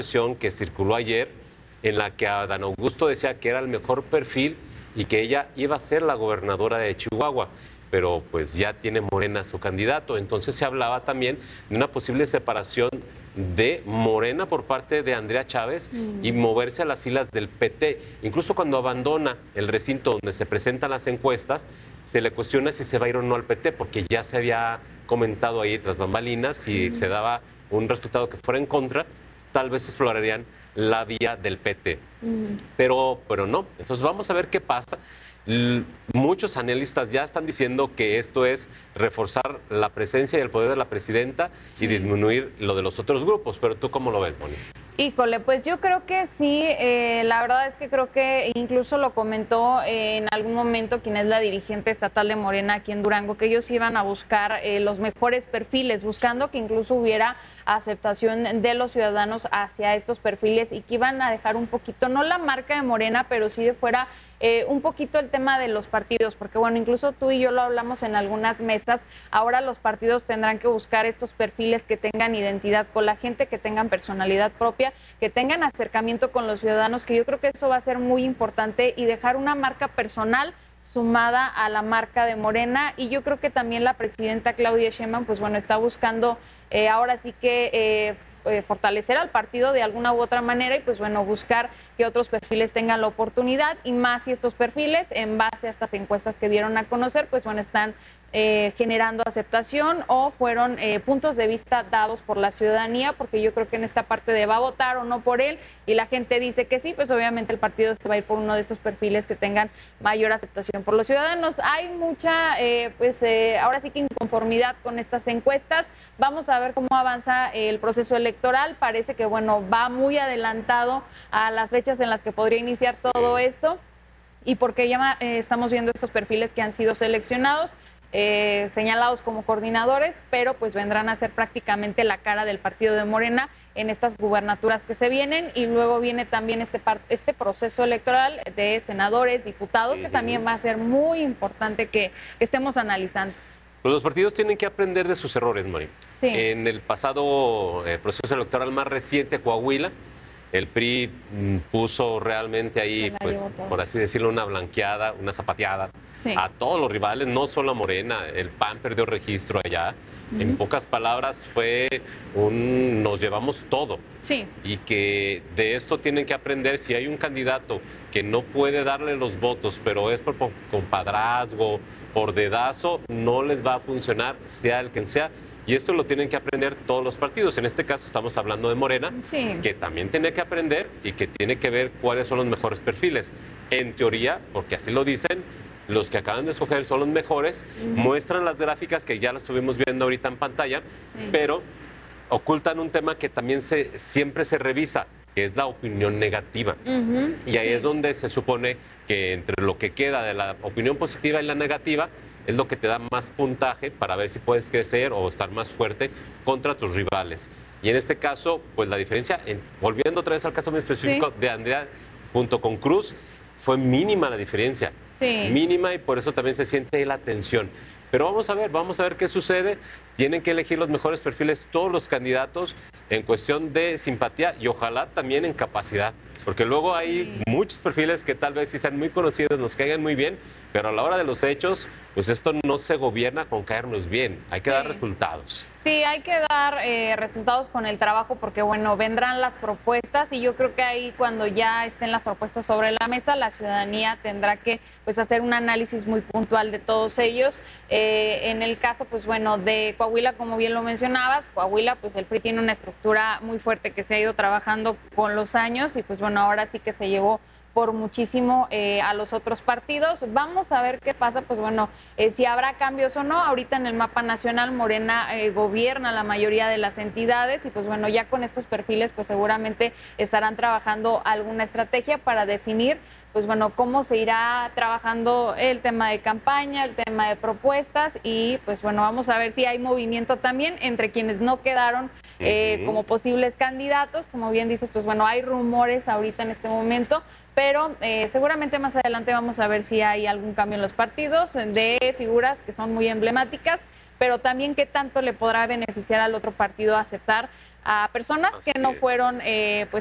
versión que circuló ayer en la que Adán Augusto decía que era el mejor perfil y que ella iba a ser la gobernadora de Chihuahua, pero pues ya tiene Morena su candidato. Entonces se hablaba también de una posible separación de Morena por parte de Andrea Chávez y moverse a las filas del PT. Incluso cuando abandona el recinto donde se presentan las encuestas, se le cuestiona si se va a ir o no al PT, porque ya se había comentado ahí tras bambalinas, si se daba un resultado que fuera en contra, tal vez explorarían la vía del PT. Pero no. Entonces vamos a ver qué pasa. Muchos analistas ya están diciendo que esto es reforzar la presencia y el poder de la presidenta y disminuir lo de los otros grupos. Pero ¿tú cómo lo ves, Moni? Híjole, pues yo creo que sí, la verdad es que creo que incluso lo comentó en algún momento quien es la dirigente estatal de Morena aquí en Durango, que ellos iban a buscar los mejores perfiles, buscando que incluso hubiera aceptación de los ciudadanos hacia estos perfiles y que iban a dejar un poquito, no la marca de Morena, pero sí de fuera un poquito el tema de los partidos, porque bueno, incluso tú y yo lo hablamos en algunas mesas, ahora los partidos tendrán que buscar estos perfiles que tengan identidad con la gente, que tengan personalidad propia, que tengan acercamiento con los ciudadanos, que yo creo que eso va a ser muy importante y dejar una marca personal sumada a la marca de Morena. Y yo creo que también la presidenta Claudia Sheinbaum, pues bueno, está buscando ahora sí que fortalecer al partido de alguna u otra manera y pues bueno, buscar que otros perfiles tengan la oportunidad y más si estos perfiles, en base a estas encuestas que dieron a conocer, pues bueno, están generando aceptación o fueron puntos de vista dados por la ciudadanía, porque yo creo que en esta parte de va a votar o no por él y la gente dice que sí, pues obviamente el partido se va a ir por uno de estos perfiles que tengan mayor aceptación por los ciudadanos. Hay mucha, ahora sí que inconformidad con estas encuestas. Vamos a ver cómo avanza el proceso electoral. Parece que, bueno, va muy adelantado a las fechas en las que podría iniciar todo esto y porque ya estamos viendo estos perfiles que han sido seleccionados, señalados como coordinadores, pero pues vendrán a ser prácticamente la cara del partido de Morena en estas gubernaturas que se vienen y luego viene también este proceso electoral de senadores, diputados, que también va a ser muy importante que estemos analizando. Pues los partidos tienen que aprender de sus errores, Mari. Sí. En el pasado proceso electoral más reciente, Coahuila, el PRI puso realmente ahí, pues, por así decirlo, una blanqueada, una zapateada a todos los rivales, no solo a Morena. El PAN perdió registro allá. En pocas palabras fue nos llevamos todo. Sí. Y que de esto tienen que aprender. Si hay un candidato que no puede darle los votos, pero es por compadrazgo, por dedazo, no les va a funcionar, sea el quien sea. Y esto lo tienen que aprender todos los partidos. En este caso estamos hablando de Morena, que también tiene que aprender y que tiene que ver cuáles son los mejores perfiles. En teoría, porque así lo dicen, los que acaban de escoger son los mejores, muestran las gráficas que ya las estuvimos viendo ahorita en pantalla, pero ocultan un tema que también siempre se revisa, que es la opinión negativa. Y ahí es donde se supone que entre lo que queda de la opinión positiva y la negativa, es lo que te da más puntaje para ver si puedes crecer o estar más fuerte contra tus rivales. Y en este caso, pues la diferencia, volviendo otra vez al caso muy específico de Andrea junto con Cruz, fue mínima la diferencia. Mínima, y por eso también se siente ahí la tensión. Pero vamos a ver qué sucede. Tienen que elegir los mejores perfiles todos los candidatos en cuestión de simpatía y ojalá también en capacidad. Porque luego hay muchos perfiles que tal vez sí sean muy conocidos, nos caigan muy bien, pero a la hora de los hechos, pues esto no se gobierna con caernos bien, hay que dar resultados. Sí, hay que dar resultados con el trabajo porque, bueno, vendrán las propuestas y yo creo que ahí cuando ya estén las propuestas sobre la mesa, la ciudadanía tendrá que pues hacer un análisis muy puntual de todos ellos. En el caso, pues bueno, de Coahuila, como bien lo mencionabas, Coahuila, pues el PRI tiene una estructura muy fuerte que se ha ido trabajando con los años y pues bueno, ahora sí que se llevó por muchísimo a los otros partidos. Vamos a ver qué pasa, pues bueno, si habrá cambios o no. Ahorita en el mapa nacional Morena gobierna la mayoría de las entidades y pues bueno, ya con estos perfiles pues seguramente estarán trabajando alguna estrategia para definir pues bueno, cómo se irá trabajando el tema de campaña, el tema de propuestas y pues bueno, vamos a ver si hay movimiento también entre quienes no quedaron como posibles candidatos. Como bien dices, pues bueno, hay rumores ahorita en este momento, pero seguramente más adelante vamos a ver si hay algún cambio en los partidos de figuras que son muy emblemáticas, pero también qué tanto le podrá beneficiar al otro partido aceptar a personas Así que no es. fueron pues